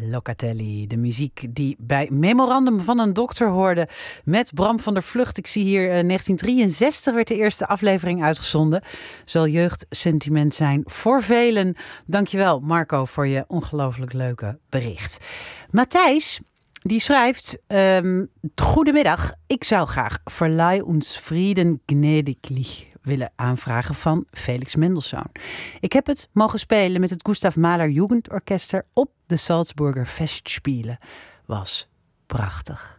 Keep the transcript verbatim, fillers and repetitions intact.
Locatelli, de muziek die bij Memorandum van een dokter hoorde met Bram van der Vlucht. Ik zie hier uh, negentien drieënzestig werd de eerste aflevering uitgezonden. Zal jeugdsentiment zijn voor velen. Dankjewel Marco voor je ongelooflijk leuke bericht. Matthijs, die schrijft, um, goedemiddag, ik zou graag Verleih uns Frieden gnädiglich willen aanvragen van Felix Mendelssohn. Ik heb het mogen spelen met het Gustav Mahler Jugendorchester op de Salzburger Festspiele. Was prachtig.